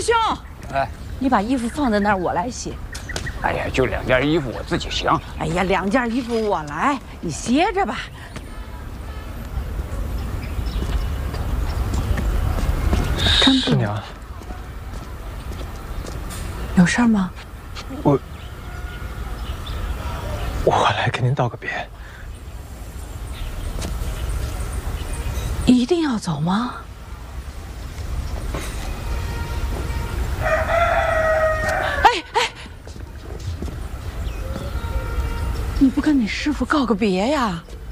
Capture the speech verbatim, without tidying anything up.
兄， 哎， 你把衣服放在那儿，我来洗。 哎呀，就两件衣服，我自己行。 哎呀，两件衣服我来，你歇着吧。真不师娘， 有事儿吗？ 我我来跟您道个别。 一定要走吗？哎哎，你不跟你师傅告个别呀？